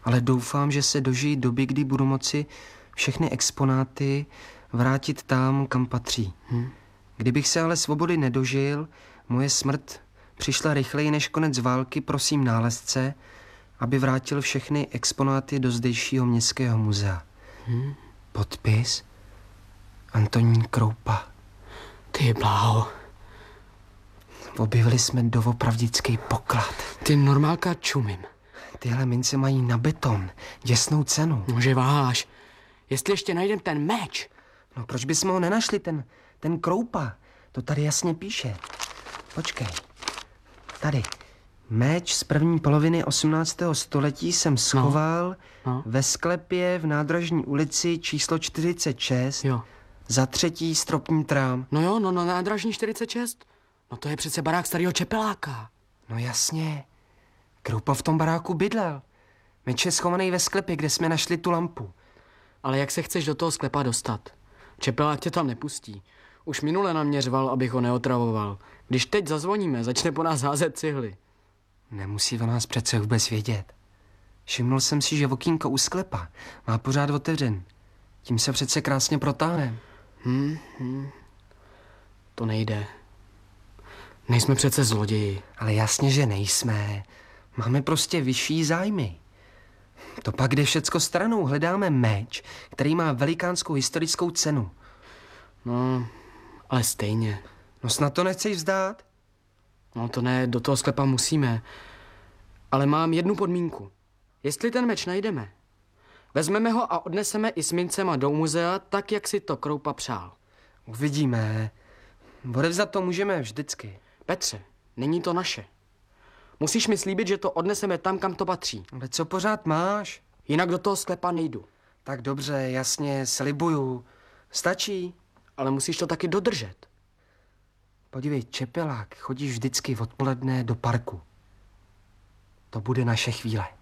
ale doufám, že se dožijí doby, kdy budu moci všechny exponáty vrátit tam, kam patří. Kdybych se ale svobody nedožil, moje smrt přišla rychleji než konec války, prosím nálezce, aby vrátil všechny exponáty do zdejšího městského muzea. Podpis Antonín Kroupa. Ty bláho. Objevili jsme doopravdický poklad. Ty normálka čumím. Tyhle mince mají na beton děsnou cenu. No, že váháš. Jestli ještě najdem ten meč. No proč bychom ho nenašli, ten Kroupa? To tady jasně píše. Počkej. Tady. Meč z první poloviny 18. století jsem schoval ve sklepě v Nádražní ulici číslo 46 za 3. stropní trám. No jo, no Nádražní 46. No to je přece barák starého Čepeláka. No jasně. Kroupa v tom baráku bydlel. Meč je schovaný ve sklepě, kde jsme našli tu lampu. Ale jak se chceš do toho sklepa dostat? Čepelák tě tam nepustí. Už minule na mě řval, abych ho neotravoval. Když teď zazvoníme, začne po nás házet cihly. Nemusí o nás přece vůbec vědět. Všimnul jsem si, že okýnko u sklepa má pořád otevřen. Tím se přece krásně protáhnem. To nejde. Nejsme přece zloději. Ale jasně, že nejsme. Máme prostě vyšší zájmy. To pak jde všecko stranou. Hledáme meč, který má velikánskou historickou cenu. No, ale stejně. No snad to nechceš vzdát? No to ne, do toho sklepa musíme. Ale mám jednu podmínku. Jestli ten meč najdeme, vezmeme ho a odneseme i s mincema do muzea, tak jak si to Kroupa přál. Uvidíme. Odevzat to můžeme vždycky. Petře, není to naše. Musíš mi slíbit, že to odneseme tam, kam to patří. Ale co pořád máš? Jinak do toho sklepa nejdu. Tak dobře, jasně, slibuju. Stačí. Ale musíš to taky dodržet. Podívej, Čepelák chodí vždycky odpoledne do parku. To bude naše chvíle.